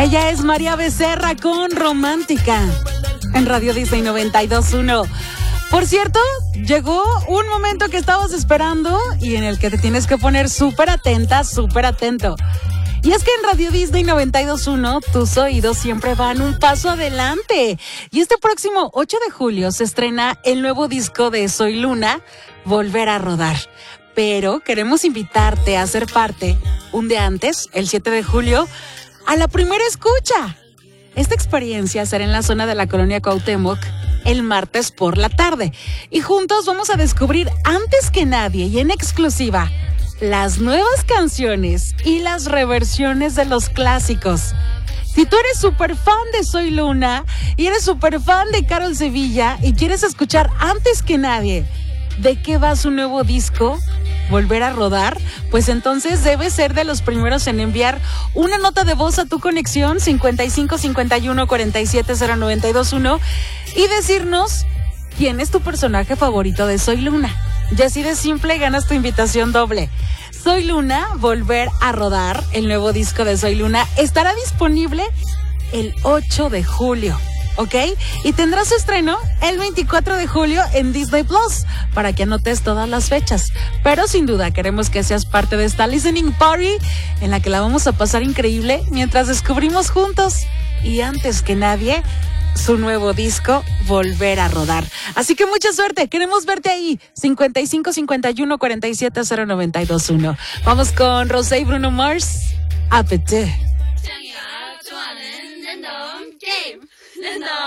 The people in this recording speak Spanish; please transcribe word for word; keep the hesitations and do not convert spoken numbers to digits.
Ella es María Becerra con Romántica en Radio Disney noventa y dos punto uno. Por cierto, llegó un momento que estabas esperando y en el que te tienes que poner súper atenta, súper atento. Y es que en Radio Disney noventa y dos punto uno tus oídos siempre van un paso adelante. Y este próximo ocho de julio se estrena el nuevo disco de Soy Luna, Volver a Rodar. Pero queremos invitarte a ser parte, un día antes, el siete de julio, a la primera escucha. Esta experiencia será en la zona de la Colonia Cuauhtémoc el martes por la tarde. Y juntos vamos a descubrir antes que nadie y en exclusiva las nuevas canciones y las reversiones de los clásicos. Si tú eres súper fan de Soy Luna y eres súper fan de Carol Sevilla y quieres escuchar antes que nadie de qué va su nuevo disco, Volver a Rodar, pues entonces debes ser de los primeros en enviar una nota de voz a tu conexión cincuenta y cinco cincuenta y uno cuarenta y siete cero noventa y dos uno y decirnos quién es tu personaje favorito de Soy Luna. Y así de simple ganas tu invitación doble. Soy Luna, Volver a Rodar, el nuevo disco de Soy Luna, estará disponible el ocho de julio. ¿Ok? Y tendrá su estreno el veinticuatro de julio en Disney Plus, para que anotes todas las fechas. Pero sin duda queremos que seas parte de esta listening party en la que la vamos a pasar increíble mientras descubrimos juntos y antes que nadie su nuevo disco, Volver a Rodar. Así que mucha suerte, queremos verte ahí. cincuenta y cinco cincuenta y uno cuarenta y siete cero noventa y dos uno. Vamos con Rosé y Bruno Mars, Appetit.